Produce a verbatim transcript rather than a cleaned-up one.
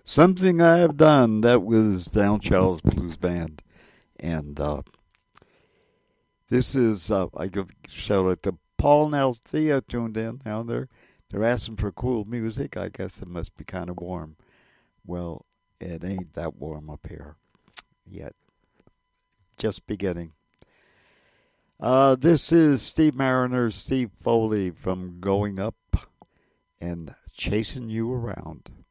Something I Have Done. That was Down Charles Blues Band. And uh, this is, uh, I give a shout out to Paul and Althea tuned in. Now they're, they're asking for cool music. I guess it must be kind of warm. Well, it ain't that warm up here yet. Just beginning. Uh, this is Steve Mariner's Steve Foley from Going Up and Chasing You Around.